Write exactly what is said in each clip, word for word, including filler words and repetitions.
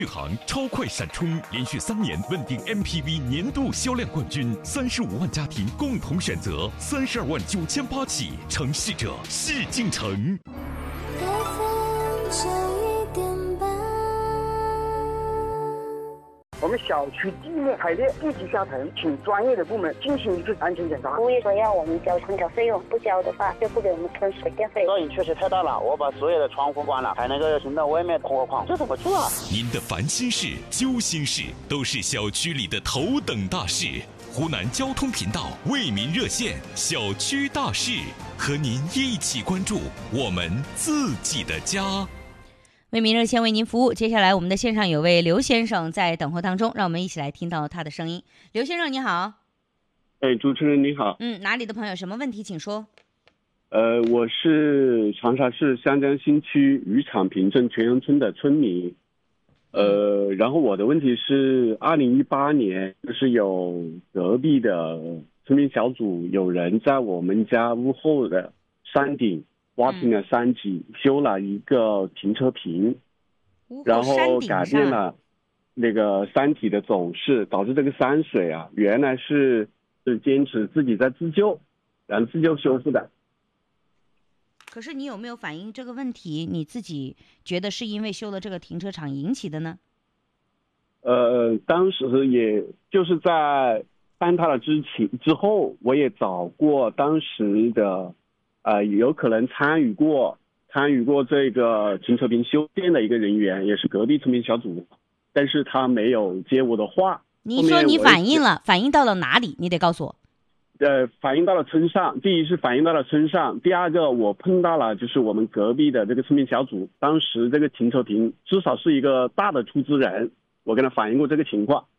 续航超快闪充连续三年稳定 M P V 年度销量冠军，三十五万家庭共同选择，三十二万九千八起，成事者是进城。 我们小区地面排列地基下沉，请专业的部门进行一次安全检查。 物业说要我们交空调费用，不交的话就不给我们吞水电费。 噪音确实太大了，我把所有的窗户关了，还能够听到外面通话框，这怎么做啊？ 您的烦心事、揪心事都是小区里的头等大事。湖南交通频道为民热线小区大事，和您一起关注我们自己的家。 为民热线为您服务。接下来我们的线上有位刘先生在等候当中，让我们一起来听到他的声音。刘先生你好。 哎，主持人你好。 嗯，哪里的朋友，什么问题请说。 呃，我是长沙市湘江新区渔场坪镇全阳村的村民。呃，然后我的问题是，二零一八年就是有隔壁的村民小组有人在我们家屋后的山顶挖平了山脊，嗯、修了一个停车坪，然后改变了那个山体的走势，导致这个山水啊，原来是是坚持自己在自救，然后自救修复的。 可是你有没有反映这个问题？你自己觉得是因为修了这个停车场引起的呢？ 呃，当时也就是在坍塌了之前之后，我也找过当时的，呃，有可能参与过参与过这个停车坪修建的一个人员，也是隔壁村民小组，但是他没有接我的话。 你说你反映了，反映到了哪里？你得告诉我。 呃，反映到了村上，第一是反映到了村上，第二个我碰到了就是我们隔壁的这个村民小组，当时这个停车坪至少是一个大的出资人，我跟他反映过这个情况。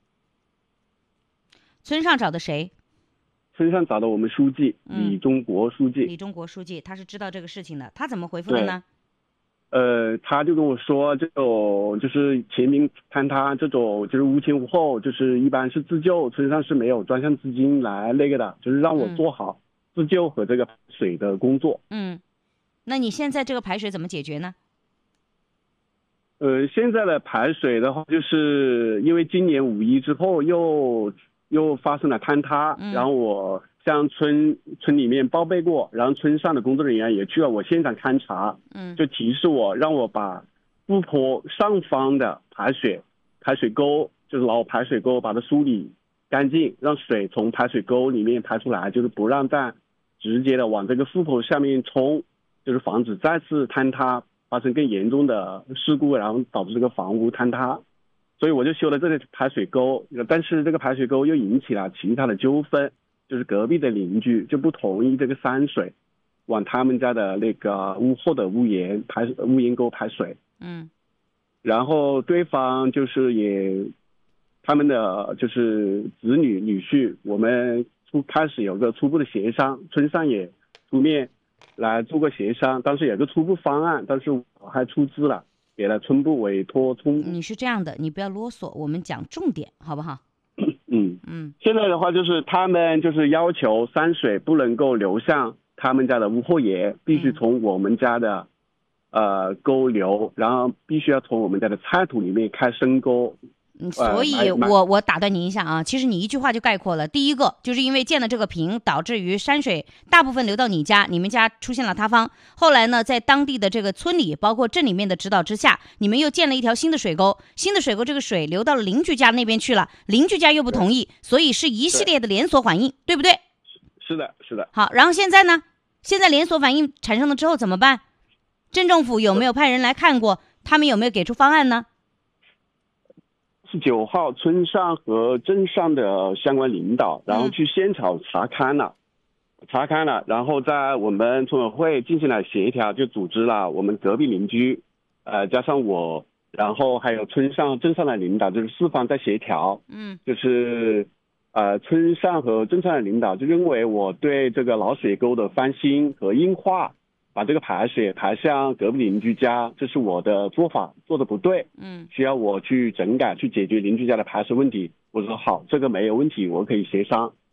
村上找的谁？ 村上找的我们书记、嗯、李中国书记。 李中国书记他是知道这个事情的，他怎么回复的呢？ 呃，他就跟我说，这种就是前面坍塌这种就是无前无后，就是一般是自救，村上是没有专项资金来那个的，就是让我做好自救和这个水的工作。 嗯，那你现在这个排水怎么解决呢？ 呃，现在的排水的话，就是因为今年五一之后又又发生了坍塌，嗯、然后我向村村里面报备过，然后村上的工作人员也去了我现场勘察，嗯，就提示我让我把富坡上方的排水排水沟，就是老排水沟，把它梳理干净，让水从排水沟里面排出来，就是不让再直接的往这个富坡下面冲，就是防止再次坍塌发生更严重的事故，然后导致这个房屋坍塌。所以我就修了这个排水沟，但是这个排水沟又引起了其他的纠纷。就是隔壁的邻居就不同意这个山水往他们家的那个屋后的屋檐排屋檐沟排水， 嗯， 然后对方就是也他们的就是子女女婿，我们初开始有个初步的协商，村上也出面来做过协商，当时有个初步方案，但是我还出资了，给了村部委托村部。 你是这样的，你不要啰嗦，我们讲重点好不好？ 嗯嗯， 现在的话就是他们就是要求山水不能够流向他们家的屋后檐，必须从我们家的、嗯、呃沟流，然后必须要从我们家的菜土里面开深沟。 嗯，所以我我打断您一下啊，其实你一句话就概括了。第一个就是因为建了这个坪，导致于山水大部分流到你家，你们家出现了塌方。后来呢，在当地的这个村里，包括镇里面的指导之下，你们又建了一条新的水沟，新的水沟这个水流到了邻居家那边去了，邻居家又不同意，所以是一系列的连锁反应， 对, 对不对？ 是的，是的。 好，然后现在呢？现在连锁反应产生了之后怎么办？镇政府有没有派人来看过？他们有没有给出方案呢？ 十九号，村上和镇上的相关领导，然后去现场查勘了，嗯、查勘了，然后在我们村委会进行了协调，就组织了我们隔壁邻居，呃，加上我，然后还有村上、镇上的领导，就是四方在协调。 嗯， 就是呃，村上和镇上的领导就认为我对这个老水沟的翻新和硬化，把这个排水排向隔壁邻居家，这是我的做法做的不对， 嗯， 需要我去整改，去解决邻居家的排水问题。我说好，这个没有问题，我可以协商。